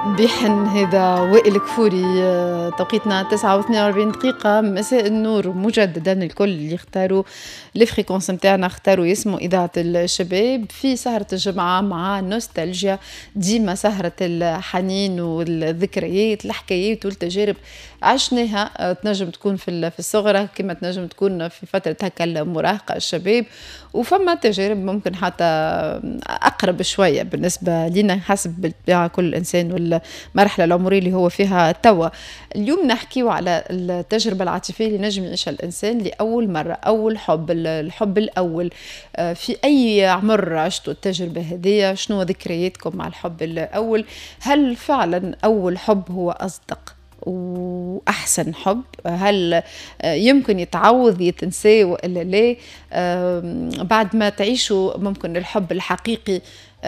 بحن هذا وائل كفوري. توقيتنا 9:42 دقيقة مساء النور مجددا الكل اللي اختاروا الفريكونس نتاعنا، اختاروا يسموا إذاعة الشباب في سهرة الجمعة مع نوستالجيا، ديما سهرة الحنين والذكريات، الحكايات والتجارب عشناها. تنجم تكون في الصغرى كما تنجم تكون في فترة هكا المراهقة الشباب، وفما تجارب ممكن حتى أقرب شوية بالنسبة لنا حسب بالطبيعة كل إنسان والمرحلة العمرية اللي هو فيها توا. اليوم نحكيو على التجربة العاطفية اللي نجم يعيشها الإنسان لأول مرة، أول حب، الحب الأول. في أي عمر عشتوا التجربة هذه؟ شنو ذكرياتكم مع الحب الأول؟ هل فعلا أول حب هو أصدق وأحسن حب؟ هل يمكن يتعوض يتنسى وإلا لا؟ بعد ما تعيشوا ممكن الحب الحقيقي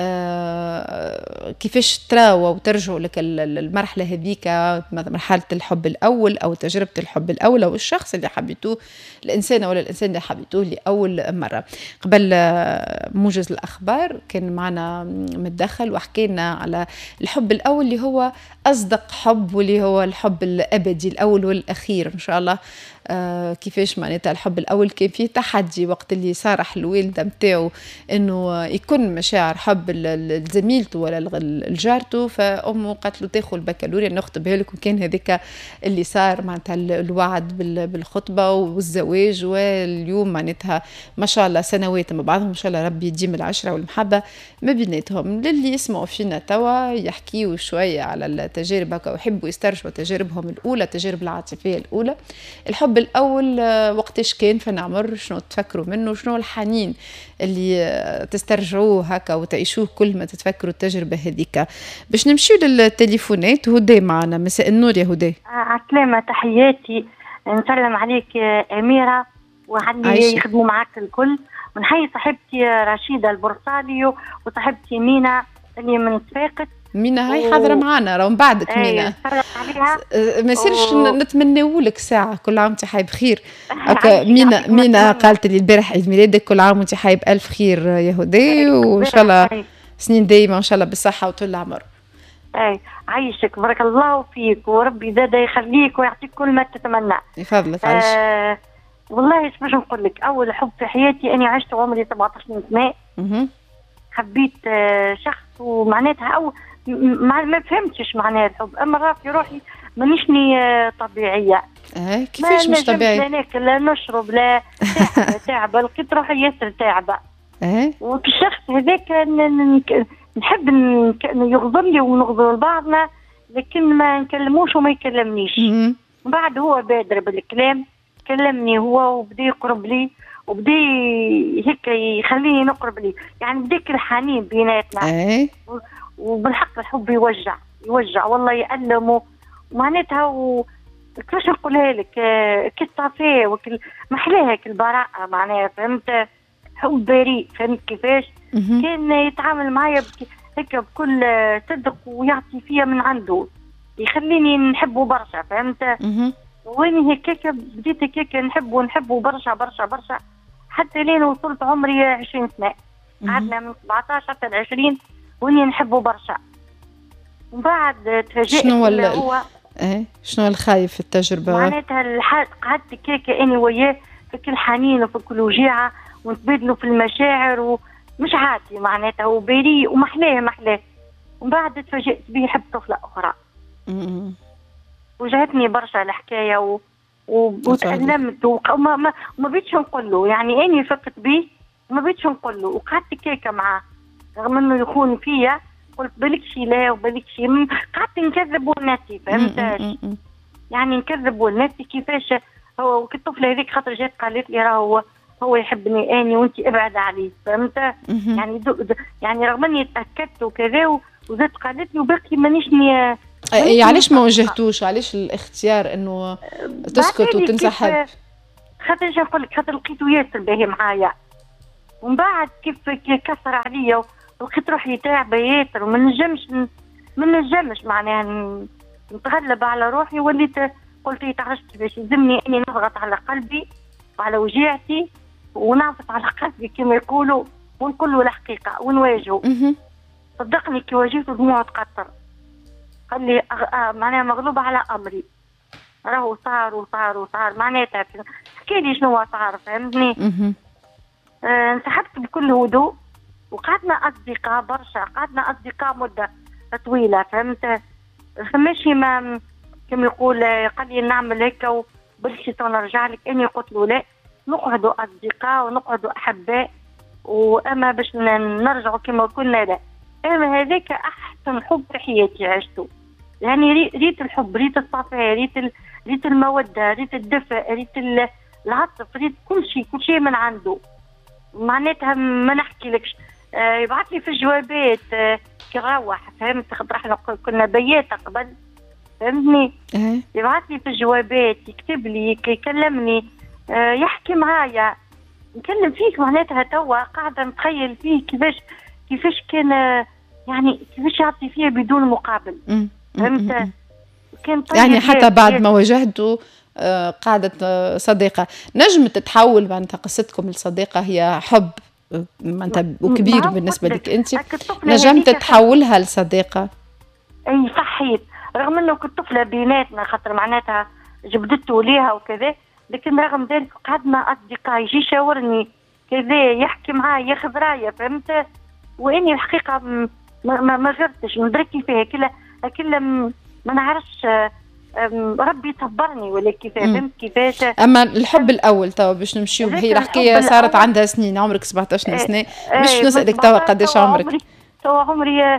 كيفاش تراوى وترجعوا لك المرحلة هذيك، مرحلة الحب الأول أو تجربة الحب الأول أو الشخص اللي حبيتوه، الإنسان ولا الإنسان اللي حبيتوه لأول مرة. قبل موجز الأخبار كان معنا متدخل وحكينا على الحب الأول اللي هو أصدق حب واللي هو الحب الأبدي الأول والأخير إن شاء الله. كيفاش معناتها الحب الأول كان فيه تحدي وقت اللي صارح الوالدة متاعه إنه يكون مشاعر حب لزميلته ولا لجارته، فأمه قالت له تاخذ البكالوريا نخطبها لك، وكان هذاك اللي صار معناتها الوعد بالخطبة والزواج. واليوم معناتها ما شاء الله سنوات مع بعضهم، إن شاء الله ربي يديم العشرة والمحبة ما بيناتهم. للي يسمعوا فينا توا يحكيوا شوية على التجارب هكا ويحبوا يسترجعوا تجاربهم الأولى، التجارب العاطفية الأولى. الحب الأول وقتاش كان في عمر؟ شنو تفكروا منه؟ شنو الحنين اللي تسترجعوه هكا وتعيشوه كل ما تتفكروا التجربة هذيك؟ باش نمشيو للتليفونات. هدى معنا، مساء النور يا هدى. عسلامة، تحياتي، نسلم عليك أميرة وعلي يخدموا معك الكل، ونحيي صاحبتي رشيدة البرصالي وصاحبتي مينا اللي من صفاقس. مينا هاي حاضرة معنا راهو بعدك. مينا ما يصيرش نتمناولك ساعة كل عام وانت حي بخير. مينا قالت لي البارح عيد ميلادك، كل عام وانت حي بألف خير يا هدى، وإن شاء الله سنين دايمة وإن شاء الله بالصحة وطول العمر. عايشك، بارك الله فيك، وربي زاد يخليك ويعطيك كل ما تتمنى. يفضلك. عايش. والله ايش باش نقول لك، اول حب في حياتي اني عشت عمري 17 سنه. حبيت شخص ومعناتها ما فهمتش معناه الحب، اما راه في روحي مانيشني طبيعيه. كيفاش مش طبيعي؟ لا ناكل لا نشرب لا تعبه لقيت روحي ياسر تعبه. والشخص هذاك نحب يغضب لي ونغضب لبعضنا، لكن ما نكلموش وما يكلمنيش. بعد هو بادر بالكلام، كلمني هو وبدا يقرب لي وبدا هيك يخليني نقرب لي، يعني بديك الحنين بيناتنا. وبالحق الحب يوجع والله، يألم معناتها. كيفاش نقولها لك، كالصافي محلاها كالبراءة معناها، فهمت؟ حب بريء، فهمت كيفاش؟ كان يتعامل معايا هيك بكل صدق ويعطي فيا من عنده، يخليني نحبه برشا، فهمت؟ وين هيك بديت هيك نحبه برشا برشا برشا، حتى لين وصلت عمري 20 سنة. قعدنا من 17 حتى 20 واني نحبه برشا. وبعد تفاجئت هو شنو الخايف في التجربة؟ معناتها قعدت كيكا اني وياه في كل حنين وفي كل وجيعة، ونتبادلوا في المشاعر ومش عادي معناتها، وبريء ومحلاه. ومن بعد تفاجئت بيه يحب طفلة أخرى. وجهتني برشا الحكاية وتألمت وما بيتش نقول له، يعني اني فقت بيه ما بيتش نقول له، وقعدت كيكا معاه رغم انه يخون فيا. قلت بالكشي لا وبالكشي، قعدت نكذب ولنفسي، فهمتاش؟ يعني نكذب ولنفسي كيفاش هو. الطفله هذيك خاطر جات قالت لي راه هو يحبني اني وانت ابعد عليه، فهمت؟ يعني يعني رغم اني تاكدت وكذا وزادت قالت لي وباقي مانيشني. علاش ما واجهتوش؟ علاش الاختيار انه تسكت وتنسحب؟ خاطر ايش نقول لك، خاطر لقيته ياسر باهي معايا، ومن بعد كيف كسر عليا ولقيت روحي تعبه ياسر وما نجمش معناها نتغلب على روحي. وليت قلت تعرفت كيفاش يلزمني اني نضغط على قلبي وعلى وجيعتي ونعطف على قلبي كما يقولوا، ونقول له الحقيقه ونواجهه. صدقني كي واجهته دموعه تقطر قال لي معناها مغلوبة على أمري، راهو صار معناتها حكي لي شنو صار، فهمتني. انسحبت بكل هدوء، وقعدنا أصدقاء برشا، قعدنا أصدقاء مدة طويلة، فهمت. فماشي ما كما يقول قال لي نعمل هيك وبالشيطان نرجع لك، اني قلت له لا، نقعدوا اصدقاء ونقعدوا احباء، واما باش نرجعوا كما كنا لا. اما هذاك احسن حب في حياتي عشته، يعني ريت الحب، ريت الصفاء، ريت الموده، ريت الدفء، ريت العطف، ريت كل شيء من عنده. معناتها ما نحكي لكش، يبعث لي في الجوابات كي روح، فهمت، خاطر احنا كنا بياتا قبل، فهمتني. يبعث لي في الجوابات، يكتب لي، يكلمني، يحكي معايا، نكلم فيك. معناتها توا قاعده نتخيل فيه كيفاش كان، يعني كيفاش يعطي فيها بدون مقابل، فهمت. كان طيب يعني حتى بعد ما واجهته قاعدة صديقة نجم تتحول معناتها قصتكم الصديقة هي حب معناتها وكبير بالنسبة لك أنت، نجم تتحولها لصديقة. أي صحيت، رغم أنه كنت طفلة بيناتنا، خاطر معناتها جبدته ليها وكذا، لكن رغم ذلك قعدنا أصدقاء، يجي يشاورني كذا، يحكي معايا، ياخذ راية، فهمت. وإني الحقيقة ما جرتش ندركي فيها كلها ما نعرفش، ربي صبرني ولا كيفاش، فهمت كيفاش. اما الحب الاول توا باش نمشيو، هي الحكايه صارت عندها سنين، عمرك 17 سنه، مش نسالك توا قداش عمرك؟ توا عمري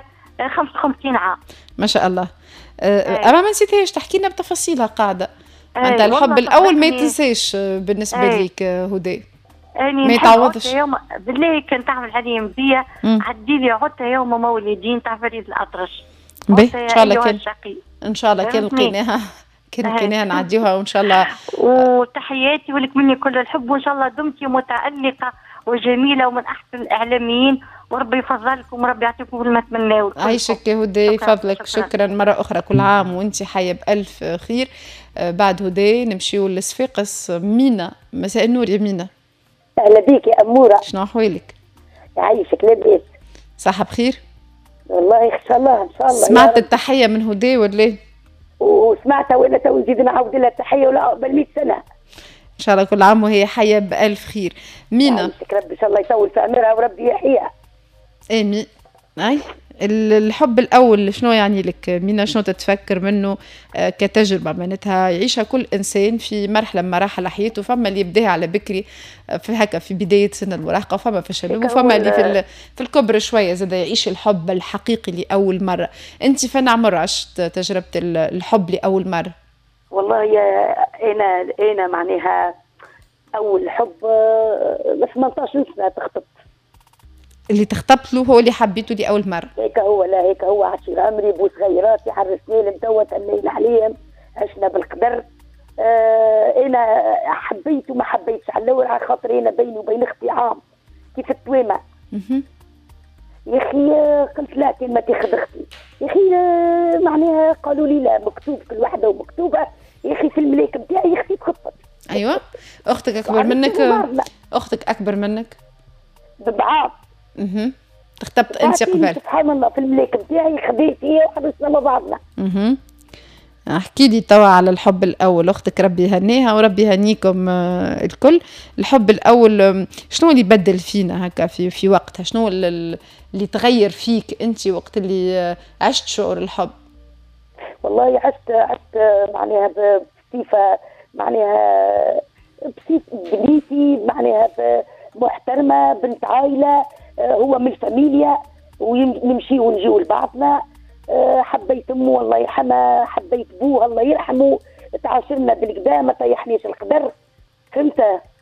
55 عام ما شاء الله. اما ما نسيتهاش تحكي لنا بتفاصيلها قاعده، انت الحب الاول ما يتنساش بالنسبه ليك هدى، ما يتعوضش. بالله كان تعمل علي مزيه، عدي لي عدتها يوم مولدين تاع فريد الأطرش، ان شاء الله كان، ان شاء الله كان لقيناها نعديوها وان شاء الله. وتحياتي ولك مني كل الحب، وان شاء الله دمتي متألقة وجميلة ومن احسن الاعلاميين، وربي يفضلكم وربي يعطيكم كل ما تمناو. عايشك يا هدى، فضلك. شكرا مرة أخرى، كل عام وانت حية بألف خير. بعد هدى نمشيو لصفاقس. مينا، مساء النور يا مينا. أهلا بيك يا أمورة، شنو أحوالك؟ يعيشك، لاباس؟ صحة بخير؟ والله إن شاء الله. سمعت التحية من هدى ولا؟ وسمعتها ولا تو نزيد نعاود لها التحية ولا قبل 100 سنة إن شاء الله. كل عام وهي حية بألف خير. مينا، يعيشك ربي، إن شاء الله يطول في عمرها وربي يحييها. آمين. أي الحب الأول شنو يعني لك مينا؟ شنو تتفكر منه كتجربة معناتها يعيشها كل إنسان في مرحلة من مراحل حياته؟ فما اللي يبداها على بكري في هكا في بداية سن المراهقة، وفما في الشباب، وفما اللي في الكبر شوية زاد يعيش الحب الحقيقي لأول مرة. أنت فين عمر عشت تجربة الحب لأول مرة؟ والله يا أنا معناها أول حب 18 سنة تخطبت. اللي تخطبت له هو اللي حبيته دي أول مرة؟ هيك هو، لا هيك هو، عشير عمري بو صغيرات يحرسني لمتوة الليل عليهم، عشنا بالقدر. أنا حبيت وما حبيتش على الأول، على خاطر أنا بيني وبين أختي عام كيف التوامة. يا أخي قلت لا، كلمة تاخذ أختي يا أخي، معناها قالوا لي لا، مكتوب كل واحدة ومكتوبة يا أخي في الملاك بتاعي. أختي تخطبت. أيوة، أختك أكبر منك؟ أختك أكبر منك ببعض. تخطبت انت قبل؟ سبحان الله، في الملاك بتاعي خديت هي وحبسنا مع بعضنا. احكي لي توا على الحب الاول. اختك ربي يهنيها وربي يهنيكم الكل. الحب الاول شنو اللي بدل فينا هكا في وقتها؟ شنو اللي تغير فيك انت وقت اللي عشت شعور الحب؟ والله عشت معناها بصفه، معناها بنيتي، معناها محترمه، بنت عائله، هو من الفاميليا، ونمشي ونجيو لبعضنا. حبيت امه الله يرحمها، حبيت بوها الله يرحمه، تعاشرنا بالكدا، ما طيحنيش القدر، فهمت.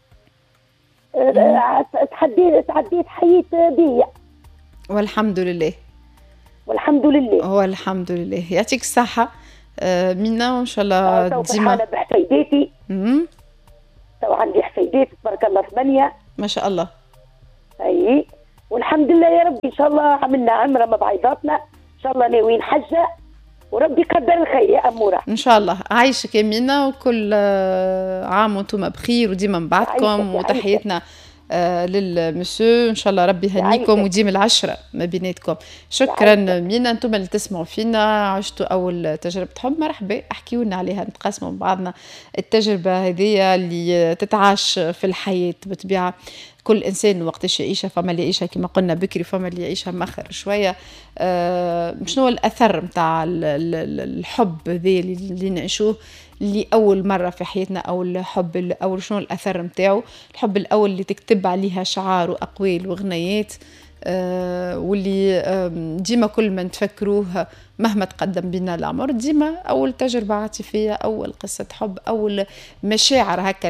تعديت حياة بيا والحمد لله. والحمد لله. والحمد لله. يعطيك الصحة منا، وإن شاء الله ديما. أنا بحفيداتي، تو عندي حفيدات تبارك الله 8 ما شاء الله. أي والحمد لله يا ربي. إن شاء الله عملنا عمرة مع بعيضاتنا، إن شاء الله ناويين حجة، وربي يقدر الخير يا أمورة. إن شاء الله. عايشك يا مينا، وكل عام وانتم بخير وديما مع بعضكم، وتحياتنا للمسيو، ان شاء الله ربي يهنيكم وديم العشره ما بيناتكم. شكرا مينا. انتم اللي تسمعوا فينا عشتوا اول تجربه حب، مرحبا احكيوا لنا عليها، نتقاسموا مع بعضنا التجربه هذه اللي تتعاش في الحياه بطبيعه. كل انسان وقتاش يعيشها، فما اللي يعيشها كما قلنا بكري، فما اللي يعيشها مخر شويه. شنو الاثر نتاع الحب ذا اللي نعيشوه لأول مرة في حياتنا، أو الحب الأول شنو الأثر متاعه؟ الحب الأول اللي تكتب عليها شعار وأقوال وغنيات، واللي ديما كل ما نتفكروه مهما تقدم بنا العمر، ديما أول تجربة عاطفية، أول قصة حب، أول مشاعر هكا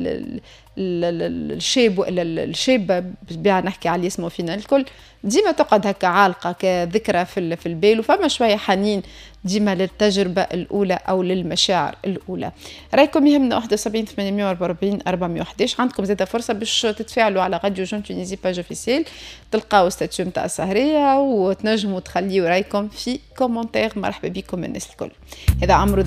الشاب ولا الشابة بيع نحكي على اسمه فينا الكل، ديما تقعد هكا عالقة كذكرى في البال، وفما شوية حنين ديما للتجربة الأولى أو للمشاعر الأولى. رايكم يهمنا 71 844 411. عندكم زادة فرصة باش تتفاعلوا على راديو جون تونيزي باج اوفيسيل، تلقاو ستاتيو نتاع السهرية وتنجموا تخليوا رايكم في كومنتير. مرحبا بكم الناس الكل. هذا عمرو